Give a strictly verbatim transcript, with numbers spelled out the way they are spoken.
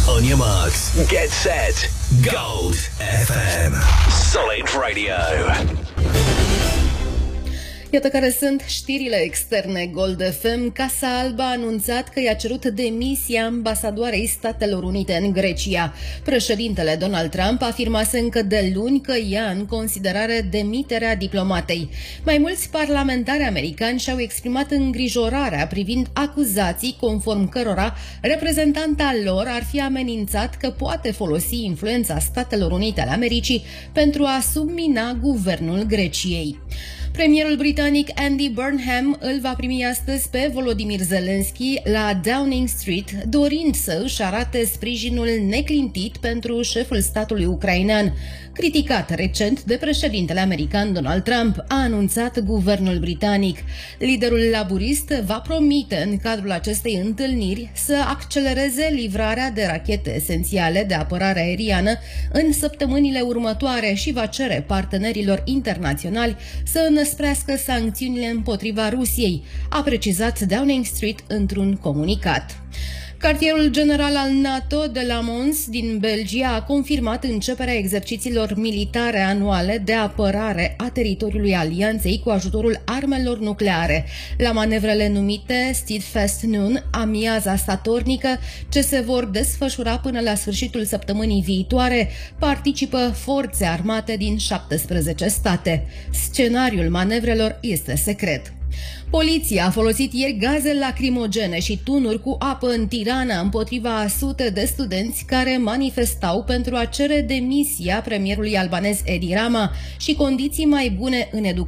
On your marks, get set, Gold F M. Solid Radio. Iată care sunt știrile externe Gold F M. Casa Albă a anunțat că i-a cerut demisia ambasadoarei Statelor Unite în Grecia. Președintele Donald Trump afirmase încă de luni că ia în considerare demiterea diplomatei. Mai mulți parlamentari americani și-au exprimat îngrijorarea privind acuzații conform cărora reprezentanta lor ar fi amenințat că poate folosi influența Statelor Unite ale Americii pentru a submina guvernul Greciei. Premierul britanic Andy Burnham îl va primi astăzi pe Volodymyr Zelensky la Downing Street, dorind să își arate sprijinul neclintit pentru șeful statului ucrainean. Criticat recent de președintele american Donald Trump, a anunțat guvernul britanic. Liderul laburist va promite în cadrul acestei întâlniri să accelereze livrarea de rachete esențiale de apărare aeriană în săptămânile următoare și va cere partenerilor internaționali să înăsprească sancțiunile împotriva Rusiei, a precizat Downing Street într-un comunicat. Cartierul general al NATO de la Mons din Belgia a confirmat începerea exercițiilor militare anuale de apărare a teritoriului alianței cu ajutorul armelor nucleare. La manevrele numite Steadfast Noon, amiaza statornică, ce se vor desfășura până la sfârșitul săptămânii viitoare, participă forțe armate din șaptesprezece state. Scenariul manevrelor este secret. Poliția a folosit ieri gaze lacrimogene și tunuri cu apă în Tirana împotriva a sute de studenți care manifestau pentru a cere demisia premierului albanez Edi Rama și condiții mai bune în educație